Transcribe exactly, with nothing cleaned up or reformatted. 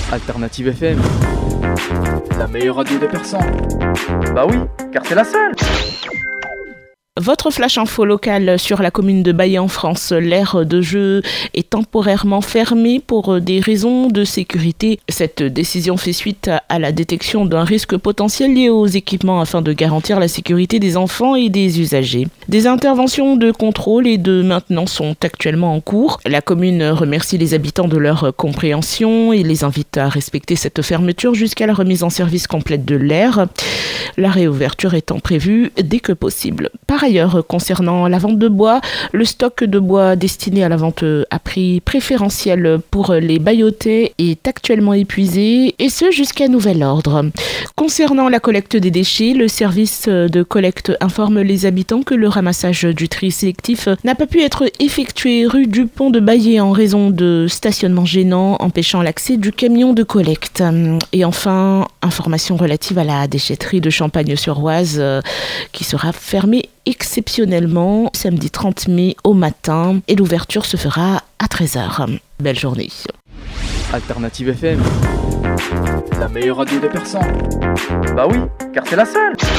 Alternative F M, la meilleure radio de Persan. Bah oui, car c'est la seule. Votre flash info local sur la commune de Bailly en France. L'aire de jeu est temporairement fermée pour des raisons de sécurité. Cette décision fait suite à la détection d'un risque potentiel lié aux équipements afin de garantir la sécurité des enfants et des usagers. Des interventions de contrôle et de maintenance sont actuellement en cours. La commune remercie les habitants de leur compréhension et les invite à respecter cette fermeture jusqu'à la remise en service complète de l'aire. La réouverture étant prévue dès que possible. Par ailleurs, concernant la vente de bois, le stock de bois destiné à la vente à prix préférentiel pour les Baillotais est actuellement épuisé, et ce jusqu'à nouvel ordre. Concernant la collecte des déchets, le service de collecte informe les habitants que le ramassage du tri sélectif n'a pas pu être effectué rue du Pont de Bailly en raison de stationnement gênant empêchant l'accès du camion de collecte. Et enfin, information relative à la déchetterie de Champagne-sur-Oise euh, qui sera fermée exceptionnellement samedi trente mai au matin, et l'ouverture se fera à treize heures. Belle journée. Alternative F M, la meilleure radio de Persan. Bah oui, car c'est la seule.